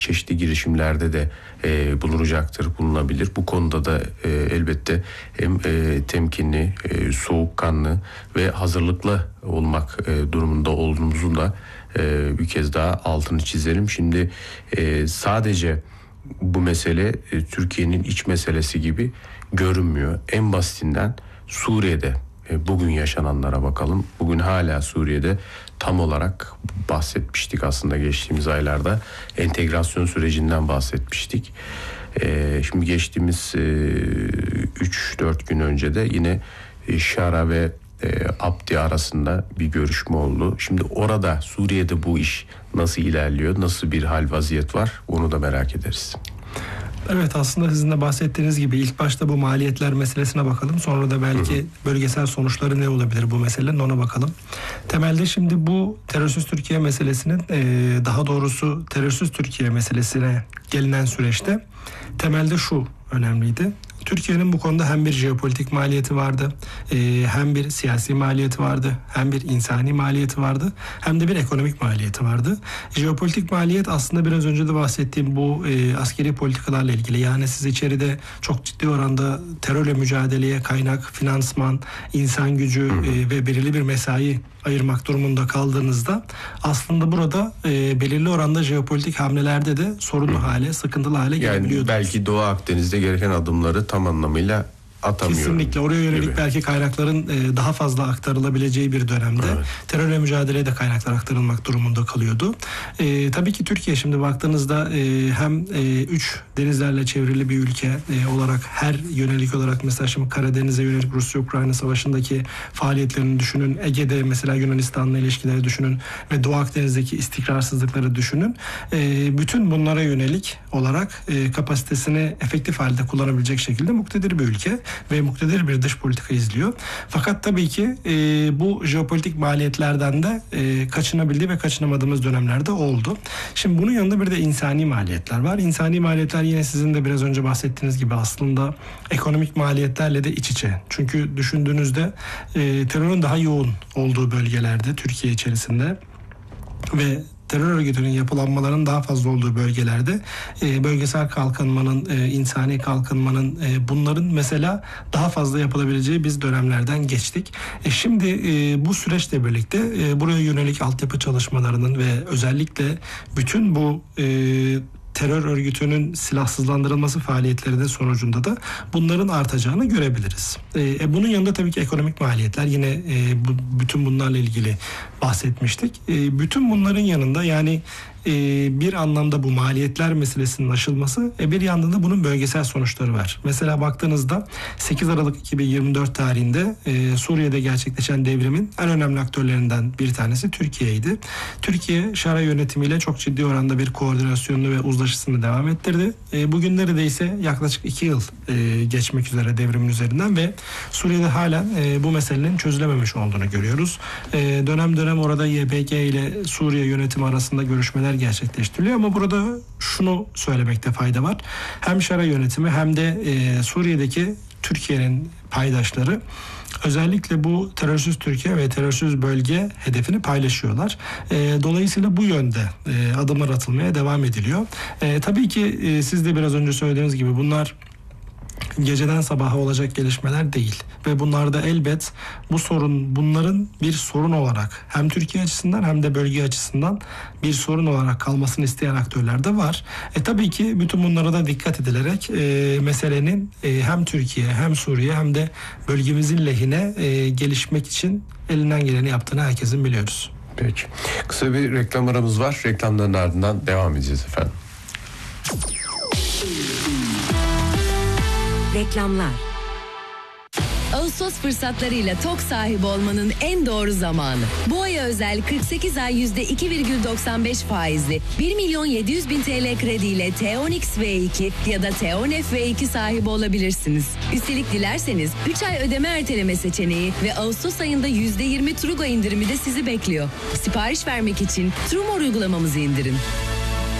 çeşitli girişimlerde de bulunabilir. Bu konuda da elbette hem temkinli, soğukkanlı ve hazırlıklı olmak durumunda olduğumuzu da bir kez daha altını çizelim. Şimdi sadece bu mesele Türkiye'nin iç meselesi gibi görünmüyor. En basitinden Suriye'de bugün yaşananlara bakalım. Bugün hala Suriye'de tam olarak bahsetmiştik aslında geçtiğimiz aylarda. Entegrasyon sürecinden bahsetmiştik. Şimdi geçtiğimiz 3-4 gün önce de yine Şara ve Abdi arasında bir görüşme oldu. Şimdi orada Suriye'de bu iş nasıl ilerliyor, nasıl bir hal vaziyet var onu da merak ederiz. Evet, aslında sizin de bahsettiğiniz gibi ilk başta bu maliyetler meselesine bakalım. Sonra da belki bölgesel sonuçları ne olabilir bu meselenin, ona bakalım. Temelde şimdi bu terörsüz Türkiye meselesinin daha doğrusu terörsüz Türkiye meselesine gelinen süreçte temelde şu önemliydi. Türkiye'nin bu konuda hem bir jeopolitik maliyeti vardı, hem bir siyasi maliyeti vardı, hem bir insani maliyeti vardı, hem de bir ekonomik maliyeti vardı. Jeopolitik maliyet aslında biraz önce de bahsettiğim bu askeri politikalarla ilgili. Yani siz içeride çok ciddi oranda terörle mücadeleye kaynak, finansman, insan gücü ve belirli bir mesai ayırmak durumunda kaldığınızda aslında burada belirli oranda jeopolitik hamlelerde de sorunlu hale, sıkıntılı hale gelebiliyordunuz. Yani belki Doğu Akdeniz'de gereken adımları tam anlamıyla atamıyor. Kesinlikle oraya yönelik gibi. Belki kaynakların daha fazla aktarılabileceği bir dönemde terörle mücadeleye de kaynaklar aktarılmak durumunda kalıyordu. Tabii ki Türkiye şimdi baktığınızda hem 3 denizlerle çevrili bir ülke olarak her yönelik olarak mesela şimdi Karadeniz'e yönelik Rusya-Ukrayna savaşındaki faaliyetlerini düşünün. Ege'de mesela Yunanistan'la ilişkileri düşünün ve Doğu Akdeniz'deki istikrarsızlıkları düşünün. Bütün bunlara yönelik olarak kapasitesini efektif halde kullanabilecek şekilde muktedir bir ülke ve muktedir bir dış politika izliyor. Fakat tabii ki bu jeopolitik maliyetlerden de kaçınabildiği ve kaçınamadığımız dönemlerde oldu. Şimdi bunun yanında bir de insani maliyetler var. İnsani maliyetler yine sizin de biraz önce bahsettiğiniz gibi aslında ekonomik maliyetlerle de iç içe. Çünkü düşündüğünüzde terörün daha yoğun olduğu bölgelerde Türkiye içerisinde ve terör örgütünün yapılanmaların daha fazla olduğu bölgelerde bölgesel kalkınmanın, insani kalkınmanın bunların mesela daha fazla yapılabileceği biz dönemlerden geçtik. Şimdi bu süreçle birlikte buraya yönelik altyapı çalışmalarının ve özellikle bütün bu terör örgütünün silahsızlandırılması faaliyetleri de sonucunda da bunların artacağını görebiliriz. Bunun yanında tabii ki ekonomik maliyetler yine bütün bunlarla ilgili bahsetmiştik. Bütün bunların yanında yani bir anlamda bu maliyetler meselesinin aşılması bir yandan da bunun bölgesel sonuçları var. Mesela baktığınızda 8 Aralık 2024 tarihinde Suriye'de gerçekleşen devrimin en önemli aktörlerinden bir tanesi Türkiye'ydi. Türkiye Şara yönetimiyle çok ciddi oranda bir koordinasyonunu ve uzlaşısını devam ettirdi. Bugün neredeyse yaklaşık 2 yıl geçmek üzere devrimin üzerinden ve Suriye'de halen bu meselenin çözülememiş olduğunu görüyoruz. Dönem dönem orada YPG ile Suriye yönetimi arasında görüşmeler gerçekleştiriliyor ama burada şunu söylemekte fayda var. Hem Şara yönetimi hem de Suriye'deki Türkiye'nin paydaşları özellikle bu terörsüz Türkiye ve terörsüz bölge hedefini paylaşıyorlar. Dolayısıyla bu yönde adımlar atılmaya devam ediliyor. Tabii ki siz de biraz önce söylediğiniz gibi bunlar geceden sabaha olacak gelişmeler değil ve bunlarda elbet bunların bir sorun olarak hem Türkiye açısından hem de bölge açısından bir sorun olarak kalmasını isteyen aktörler de var. Tabii ki bütün bunlara da dikkat edilerek meselenin hem Türkiye hem Suriye hem de bölgemizin lehine gelişmek için elinden geleni yaptığını herkesin biliyoruz. Peki. Kısa bir reklam aramız var. Reklamların ardından devam edeceğiz efendim. Reklamlar. Ağustos fırsatlarıyla TOK sahibi olmanın en doğru zamanı. Bu aya özel 48 ay %2,95 faizli 1.700.000 TL krediyle T10X V2 ya da T10F V2 sahibi olabilirsiniz. Üstelik dilerseniz 3 ay ödeme erteleme seçeneği ve Ağustos ayında %20 Trugo indirimi de sizi bekliyor. Sipariş vermek için Trumor uygulamamızı indirin.